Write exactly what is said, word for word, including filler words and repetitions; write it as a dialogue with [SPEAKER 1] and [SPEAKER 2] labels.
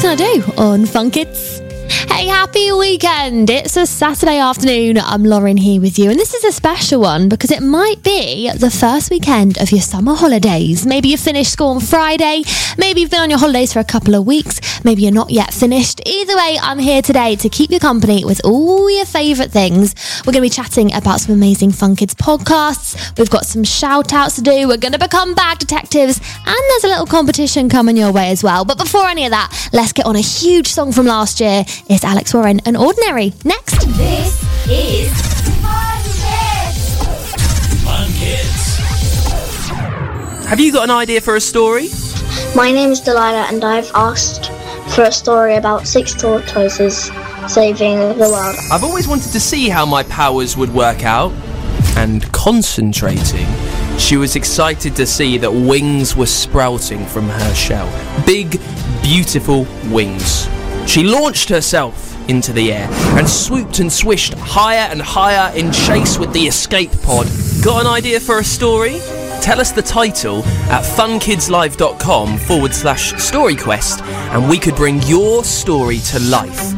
[SPEAKER 1] can I do on Fun Kids? Hey, happy weekend. It's a Saturday afternoon. I'm Lauren here with you, and this is a special one because it might be the first weekend of your summer holidays. Maybe you finished school on Friday, maybe you've been on your holidays for a couple of weeks, maybe you're not yet finished. Either way, I'm here today to keep you company with all your favourite things. We're going to be chatting about some amazing Fun Kids podcasts. We've got some shout outs to do. We're going to become bag detectives, and there's a little competition coming your way as well. But before any of that, let's get on a huge song from last year. It's Alex Warren and Ordinary. Next.
[SPEAKER 2] This is Fun Kids.
[SPEAKER 3] Fun Kids. Have you got an idea for a story?
[SPEAKER 4] My name is Delilah, and I've asked for a story about six tortoises saving the world.
[SPEAKER 3] I've always wanted to see how my powers would work out. And concentrating, she was excited to see that wings were sprouting from her shell. Big, beautiful wings. She launched herself into the air and swooped and swished higher and higher in chase with the escape pod. Got an idea for a story? Tell us the title at funkidslive.com forward slash storyquest and we could bring your story to life.